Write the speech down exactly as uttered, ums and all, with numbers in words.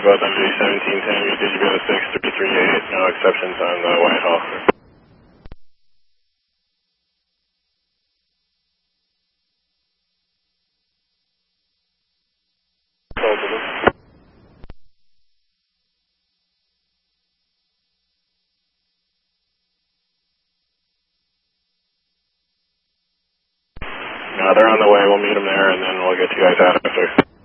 both on duty seventeen ten, you did you go to six three three eight, no exceptions on the Whitehall. No, they're on the way, we'll meet them there and then we'll get you guys out after.